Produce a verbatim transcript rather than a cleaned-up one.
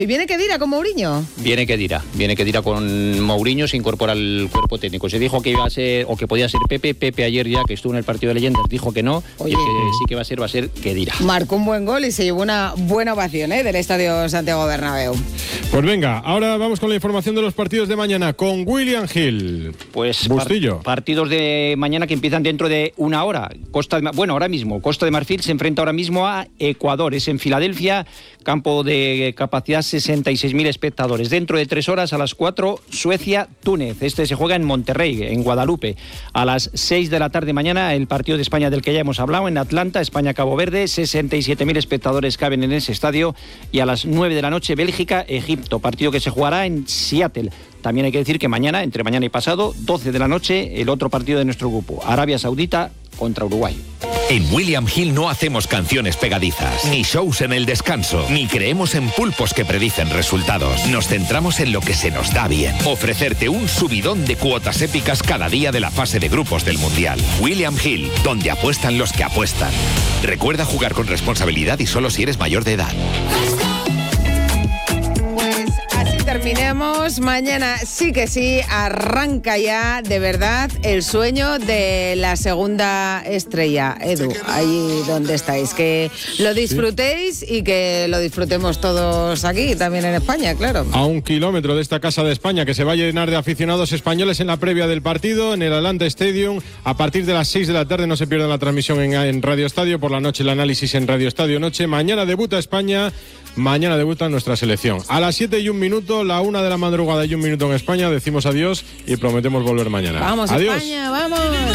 ¿Y viene Khedira con Mourinho? Viene Khedira, viene Khedira con Mourinho, se incorpora al cuerpo técnico. Se dijo que iba a ser, o que podía ser Pepe. Pepe ayer ya, que estuvo en el partido de leyendas, dijo que no. Oye. Y el que sí que va a ser, va a ser Khedira. Marcó un buen gol y se llevó una buena ovación, ¿eh?, del Estadio Santiago Bernabéu. Pues venga, ahora vamos con la información de los partidos de mañana con William Hill. Pues Bustillo. Par- partidos de mañana que empiezan dentro de una hora. Costa de, bueno, ahora mismo, Costa de Marfil se enfrenta ahora mismo a Ecuador. Es en Filadelfia, campo de capacidad sesenta y seis mil espectadores. Dentro de tres horas, a las cuatro, Suecia-Túnez. Este se juega en Monterrey, en Guadalupe. A las seis de la tarde mañana, el partido de España del que ya hemos hablado, en Atlanta, España-Cabo Verde. sesenta y siete mil espectadores caben en ese estadio. Y a las nueve de la noche, Bélgica-Egipto. Partido que se jugará en Seattle. También hay que decir que mañana, entre mañana y pasado, doce de la noche, el otro partido de nuestro grupo, Arabia Saudita contra Uruguay. En William Hill no hacemos canciones pegadizas, ni shows en el descanso, ni creemos en pulpos que predicen resultados. Nos centramos en lo que se nos da bien. Ofrecerte un subidón de cuotas épicas cada día de la fase de grupos del Mundial. William Hill, donde apuestan los que apuestan. Recuerda jugar con responsabilidad y solo si eres mayor de edad. Terminemos. Mañana sí que sí, arranca ya de verdad el sueño de la segunda estrella. Edu, ahí donde estáis, que lo disfrutéis y que lo disfrutemos todos aquí, también en España, claro. A un kilómetro de esta Casa de España, que se va a llenar de aficionados españoles en la previa del partido, en el Atlanta Stadium. A partir de las seis de la tarde no se pierdan la transmisión en, en Radio Estadio, por la noche el análisis en Radio Estadio Noche. Mañana debuta España. Mañana debuta nuestra selección. A las siete y un minuto, la una de la madrugada y un minuto en España, decimos adiós y prometemos volver mañana. Vamos, adiós. España, vamos.